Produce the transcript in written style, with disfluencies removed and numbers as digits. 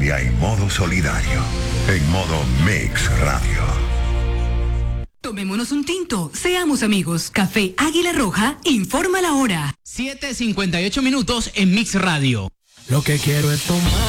cambia en modo solidario. En modo Mix Radio. Tomémonos un tinto, seamos amigos. Café Águila Roja informa la hora. 7:58 en Mix Radio. Lo que quiero es tomar.